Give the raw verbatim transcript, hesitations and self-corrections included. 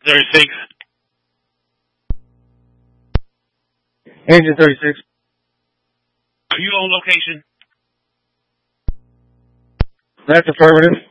thirty-six. Engine thirty-six. Are you on location? That's affirmative.